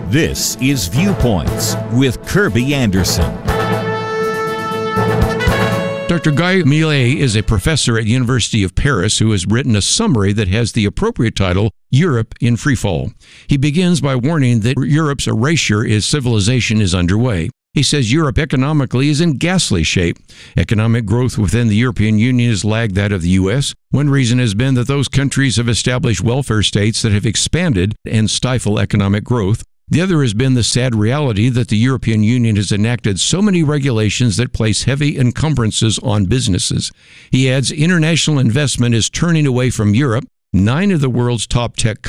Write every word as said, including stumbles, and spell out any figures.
This is Viewpoints with Kirby Anderson. Doctor Guy Millet is a professor at the University of Paris who has written a summary that has the appropriate title, Europe in Freefall. He begins by warning that Europe's erasure as civilization is underway. He says Europe economically is in ghastly shape. Economic growth within the European Union has lagged that of the U S. One reason has been that those countries have established welfare states that have expanded and stifle economic growth. The other has been the sad reality that the European Union has enacted so many regulations that place heavy encumbrances on businesses. He adds international investment is turning away from Europe. Nine of the world's top tech